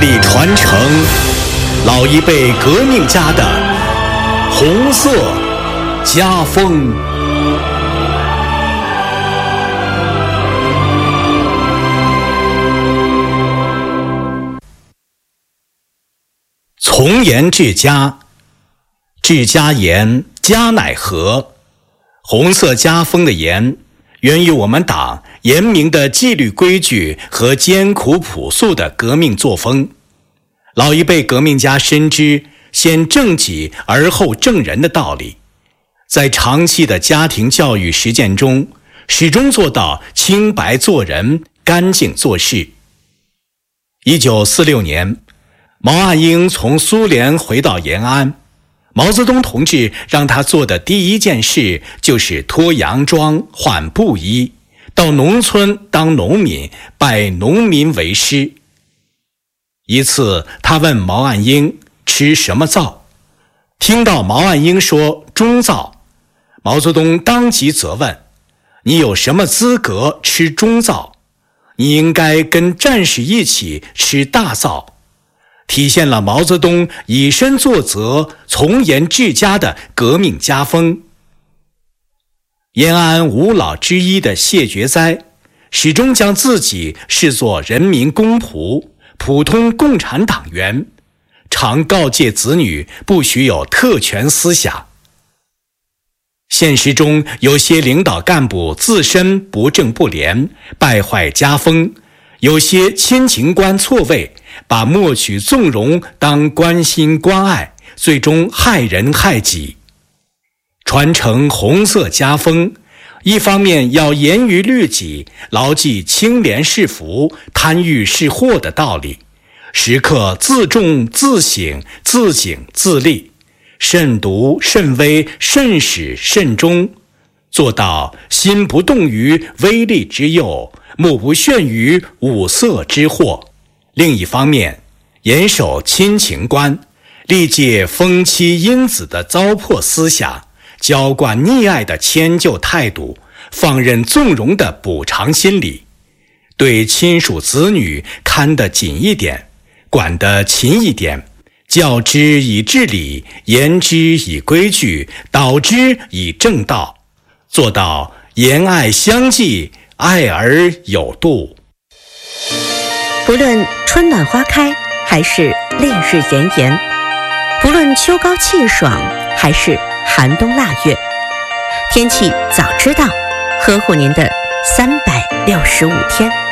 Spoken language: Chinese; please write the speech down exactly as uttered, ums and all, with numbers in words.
力传承老一辈革命家的红色家风。从严治家，治家严，家乃和。红色家风的严，源于我们党严明的纪律规矩和艰苦朴素的革命作风。老一辈革命家深知先正己而后正人的道理，在长期的家庭教育实践中，始终做到清白做人，干净做事。一九四六年，毛岸英从苏联回到延安，毛泽东同志让他做的第一件事就是脱洋装换布衣，到农村当农民，拜农民为师。一次他问毛岸英吃什么皂，听到毛岸英说中皂，毛泽东当即责问：你有什么资格吃中皂？你应该跟战士一起吃大皂，体现了毛泽东以身作则、从严治家的革命家风。延安五老之一的谢觉哉，始终将自己视作人民公仆、普通共产党员，常告诫子女不许有特权思想。现实中有些领导干部自身不正不廉，败坏家风，有些亲情官错位，把默许纵容当关心关爱，最终害人害己。传承红色家风，一方面要严于律己，牢记清廉是福、贪欲是祸的道理，时刻自重自省、自警自立，慎独慎微、慎始慎终，做到心不动于微利之诱，目不眩于五色之祸。另一方面，严守亲情观，力戒风妻荫子的糟粕思想，娇惯溺爱的迁就态度，放任纵容的补偿心理，对亲属子女看得紧一点，管得勤一点，教之以治理，严之以规矩，导之以正道，做到严爱相济，爱而有度。 不论春暖花开还是烈日炎炎，不论秋高气爽还是寒冬腊月，天气早知道，呵护您的三百六十五天。